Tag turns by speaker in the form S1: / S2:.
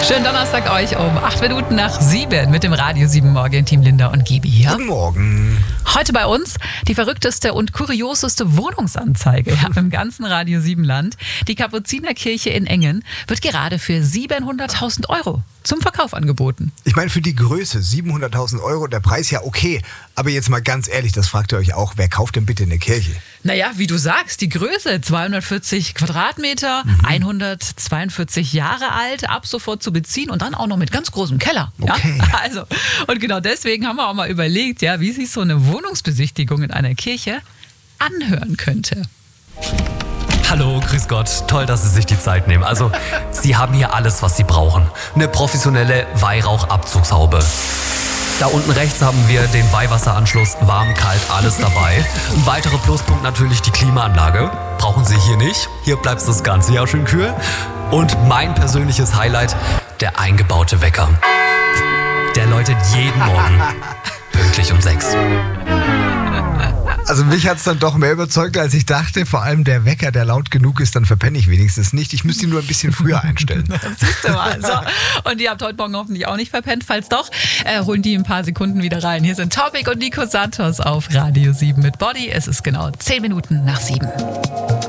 S1: Schönen Donnerstag euch um 8 Minuten nach 7 mit dem Radio 7 Morgen. Team Linda und Gibi hier.
S2: Guten Morgen.
S1: Heute bei uns die verrückteste und kurioseste Wohnungsanzeige im ganzen Radio 7 Land. Die Kapuzinerkirche in Engen wird gerade für 700.000 Euro zum Verkauf angeboten.
S2: Ich meine, für die Größe 700.000 Euro, der Preis ja okay. Aber jetzt mal ganz ehrlich, das fragt ihr euch auch, wer kauft denn bitte eine Kirche?
S1: Naja, wie du sagst, die Größe, 240 Quadratmeter, 142 Jahre alt, ab sofort zu beziehen und dann auch noch mit ganz großem Keller.
S2: Okay.
S1: Ja? Also, und genau deswegen haben wir auch mal überlegt, ja, wie sich so eine Wohnungsbesichtigung in einer Kirche anhören könnte.
S3: Hallo, grüß Gott. Toll, dass Sie sich die Zeit nehmen. Also, Sie haben hier alles, was Sie brauchen. Eine professionelle Weihrauchabzugshaube. Da unten rechts haben wir den Weihwasseranschluss, warm, kalt, alles dabei. Ein weiterer Pluspunkt natürlich die Klimaanlage. Brauchen Sie hier nicht. Hier bleibt das ganze Jahr schön kühl. Und mein persönliches Highlight, der eingebaute Wecker. Der läutet jeden Morgen pünktlich um 6.
S2: Also mich hat es dann doch mehr überzeugt, als ich dachte. Vor allem der Wecker, der laut genug ist, dann verpenne ich wenigstens nicht. Ich müsste ihn nur ein bisschen früher einstellen.
S1: Das siehst du mal. So. Und ihr habt heute Morgen hoffentlich auch nicht verpennt. Falls doch, holen die ein paar Sekunden wieder rein. Hier sind Topic und Nico Santos auf Radio 7 mit Body. Es ist genau 10 Minuten nach 7.